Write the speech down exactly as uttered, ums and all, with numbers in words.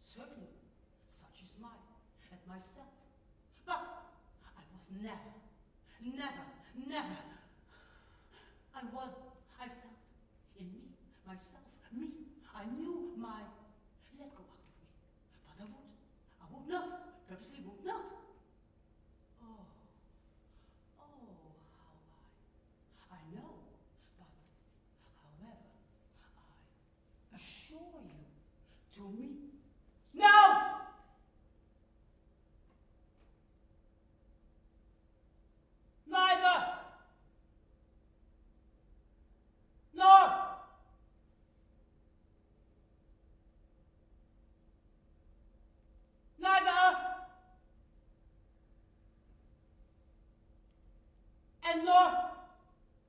Certainly, such is mine, at myself. But I was never, never, never. I was, I felt, in me, myself, me. I knew my, let go out of me. But I would, I would not, purposely would not. Oh, oh, how I, I know, but however, I assure you, to me, no! Neither! Nor! Neither! And nor!